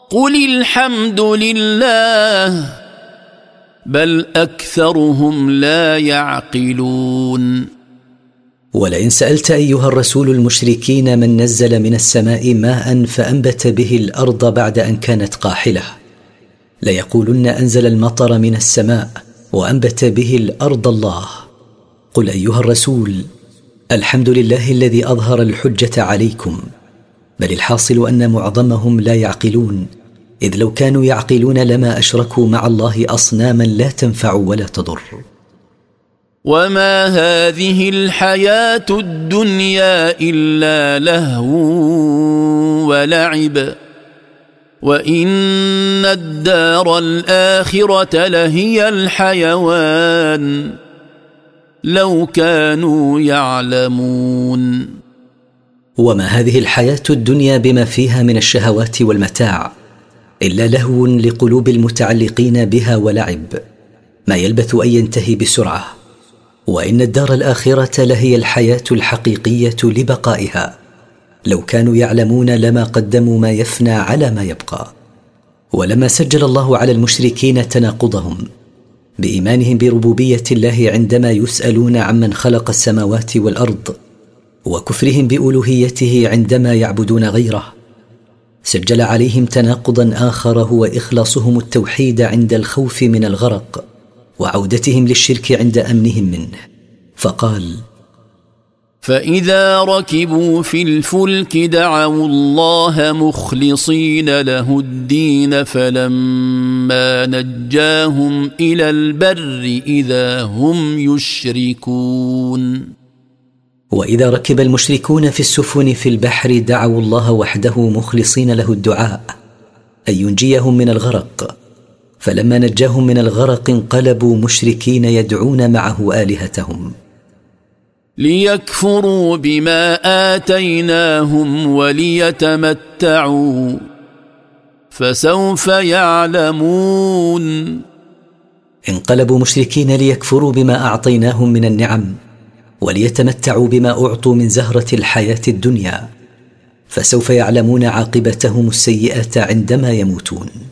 قل الحمد لله بل أكثرهم لا يعقلون. ولئن سألت أيها الرسول المشركين من نزل من السماء ماء فأنبت به الأرض بعد أن كانت قاحلة ليقولن أنزل المطر من السماء وأنبت به الأرض الله. قل أيها الرسول الحمد لله الذي أظهر الحجة عليكم، بل الحاصل أن معظمهم لا يعقلون، إذ لو كانوا يعقلون لما أشركوا مع الله أصناما لا تنفع ولا تضر. وما هذه الحياة الدنيا إلا لهو ولعب وإن الدار الآخرة لهي الحيوان لو كانوا يعلمون. وما هذه الحياة الدنيا بما فيها من الشهوات والمتاع إلا لهو لقلوب المتعلقين بها ولعب، ما يلبث أن ينتهي بسرعة، وإن الدار الآخرة لهي الحياة الحقيقية لبقائها، لو كانوا يعلمون لما قدموا ما يفنى على ما يبقى. ولما سجل الله على المشركين تناقضهم بإيمانهم بربوبية الله عندما يسألون عمن خلق السماوات والأرض وكفرهم بألوهيته عندما يعبدون غيره، سجل عليهم تناقضا آخر هو إخلاصهم التوحيد عند الخوف من الغرق وعودتهم للشرك عند أمنهم منه، فقال: فإذا ركبوا في الفلك دعوا الله مخلصين له الدين فلما نجاهم إلى البر إذا هم يشركون. وإذا ركب المشركون في السفن في البحر دعوا الله وحده مخلصين له الدعاء أن ينجيهم من الغرق، فلما نجاهم من الغرق انقلبوا مشركين يدعون معه آلهتهم ليكفروا بما آتيناهم وليتمتعوا فسوف يعلمون. انقلبوا مشركين ليكفروا بما أعطيناهم من النعم وليتمتعوا بما أعطوا من زهرة الحياة الدنيا، فسوف يعلمون عاقبتهم السيئة عندما يموتون.